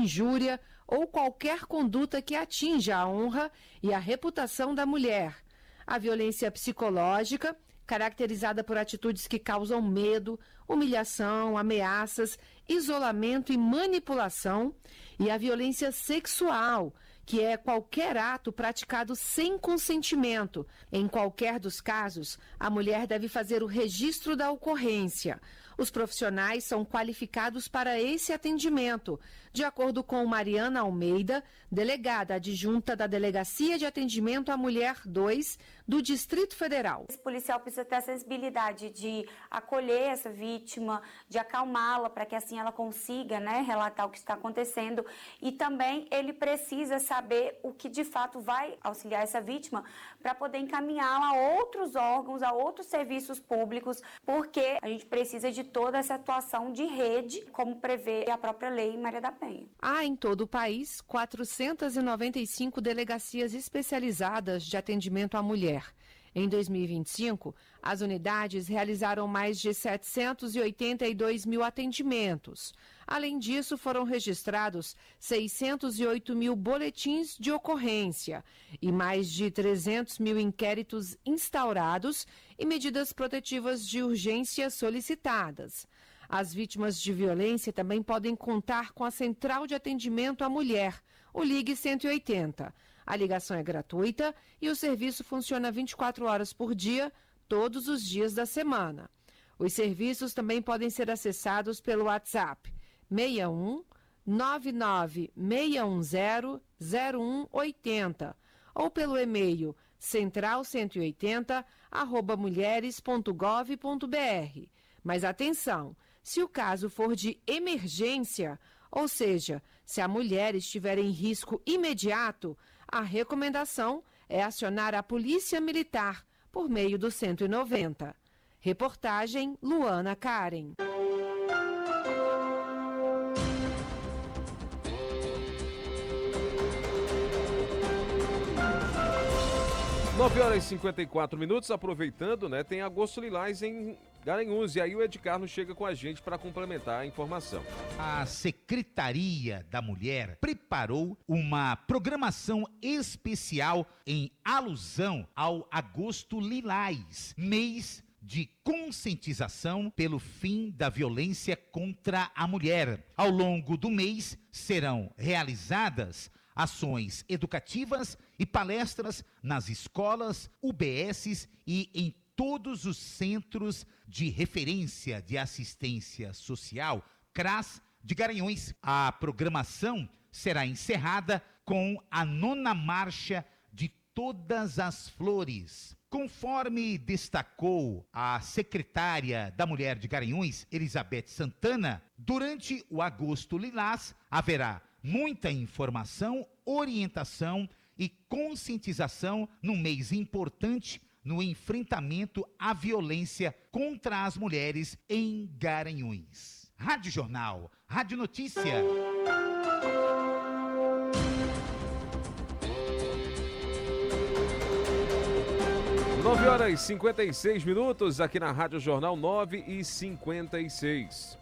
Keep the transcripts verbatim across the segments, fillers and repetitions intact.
injúria ou qualquer conduta que atinja a honra e a reputação da mulher. A violência psicológica, caracterizada por atitudes que causam medo, humilhação, ameaças, isolamento e manipulação, e a violência sexual, que é qualquer ato praticado sem consentimento. Em qualquer dos casos, a mulher deve fazer o registro da ocorrência. Os profissionais são qualificados para esse atendimento, de acordo com Mariana Almeida, delegada adjunta da Delegacia de Atendimento à Mulher dois do Distrito Federal. Esse policial precisa ter a sensibilidade de acolher essa vítima, de acalmá-la para que assim ela consiga, né, relatar o que está acontecendo, e também ele precisa saber o que de fato vai auxiliar essa vítima para poder encaminhá-la a outros órgãos, a outros serviços públicos, porque a gente precisa de toda essa atuação de rede, como prevê a própria Lei Maria da Penha. Há em todo o país quatrocentas e noventa e cinco delegacias especializadas de atendimento à mulher. Em dois mil e vinte e cinco, as unidades realizaram mais de setecentos e oitenta e dois mil atendimentos. Além disso, foram registrados seiscentos e oito mil boletins de ocorrência e mais de trezentos mil inquéritos instaurados e medidas protetivas de urgência solicitadas. As vítimas de violência também podem contar com a Central de Atendimento à Mulher, o Ligue cento e oitenta. A ligação é gratuita e o serviço funciona vinte e quatro horas por dia, todos os dias da semana. Os serviços também podem ser acessados pelo WhatsApp seis um nove nove seis um zero zero um oito zero ou pelo e-mail central cento e oitenta arroba mulheres ponto gov ponto br. Mas atenção, se o caso for de emergência, ou seja, se a mulher estiver em risco imediato, a recomendação é acionar a Polícia Militar por meio do cento e noventa. Reportagem Luana Karen. nove horas e cinquenta e quatro minutos, aproveitando, né? Tem Agosto Lilás em Garanhuns e aí o Ed Carlos chega com a gente para complementar a informação. A Secretaria da Mulher preparou uma programação especial em alusão ao Agosto Lilás, mês de conscientização pelo fim da violência contra a mulher. Ao longo do mês serão realizadas ações educativas e palestras nas escolas, U B Ss e em todos os centros de referência de assistência social, CRAS, de Garanhuns. A programação será encerrada com a nona marcha de Todas as Flores. Conforme destacou a secretária da Mulher de Garanhuns, Elizabeth Santana, durante o Agosto Lilás haverá muita informação, orientação e conscientização num mês importante no enfrentamento à violência contra as mulheres em Garanhuns. Rádio Jornal, Rádio Notícia. nove horas e cinquenta e seis minutos aqui na Rádio Jornal, nove e cinquenta e seis.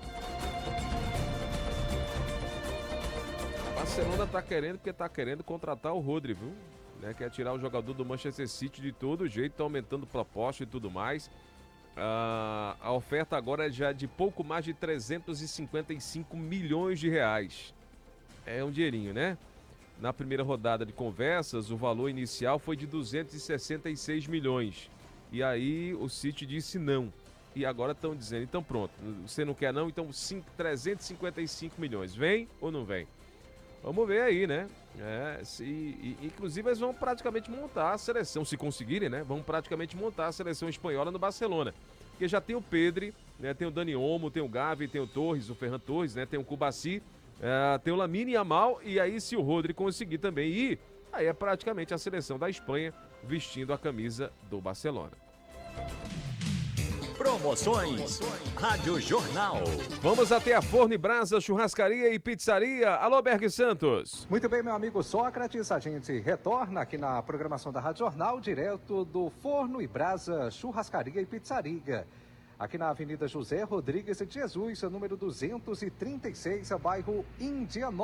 Barcelona tá querendo, porque tá querendo contratar o Rodri, viu? Né? Quer tirar o jogador do Manchester City de todo jeito, tá aumentando proposta e tudo mais. Ah, a oferta agora é já de pouco mais de trezentos e cinquenta e cinco milhões de reais. É um dinheirinho, né? Na primeira rodada de conversas, o valor inicial foi de duzentos e sessenta e seis milhões. E aí o City disse não. E agora estão dizendo, então pronto, você não quer não? Então trezentos e cinquenta e cinco milhões. Vem ou não vem? Vamos ver aí, né? É, se, e, inclusive eles vão praticamente montar a seleção, se conseguirem, né? Vão praticamente montar a seleção espanhola no Barcelona. Porque já tem o Pedri, né? Tem o Dani Olmo, tem o Gavi, tem o Torres, o Ferran Torres, né? Tem o Cubarsí, é, tem o Lamine Yamal, e aí se o Rodri conseguir também ir, aí é praticamente a seleção da Espanha vestindo a camisa do Barcelona. Promoções Rádio Jornal. Vamos até a Forno e Brasa Churrascaria e Pizzaria. Alô, Berg Santos. Muito bem, meu amigo Sócrates, a gente retorna aqui na programação da Rádio Jornal, direto do Forno e Brasa Churrascaria e Pizzaria. Aqui na Avenida José Rodrigues de Jesus, número duzentos e trinta e seis, bairro Indianópolis.